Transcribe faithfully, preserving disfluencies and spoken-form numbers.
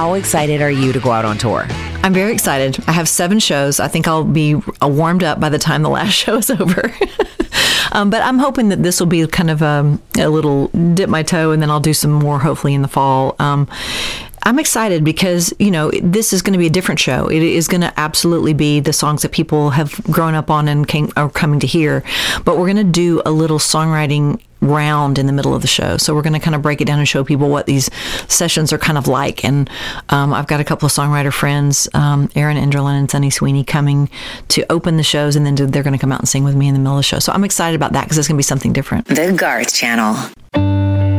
How excited are you to go out on tour? I'm very excited. I have seven shows. I think I'll be uh, warmed up by the time the last show is over. um, but I'm hoping that this will be kind of um, a little dip my toe, and then I'll do some more hopefully in the fall. Um, I'm excited because, you know, this is going to be a different show. It is going to absolutely be the songs that people have grown up on and came, are coming to hear. But we're going to do a little songwriting round in the middle of the show. So we're going to kind of break it down and show people what these sessions are kind of like. And um, I've got a couple of songwriter friends, um, Aaron Enderlin and Sunny Sweeney, coming to open the shows, and then they're going to come out and sing with me in the middle of the show. So I'm excited about that because it's going to be something different. The Garth Channel.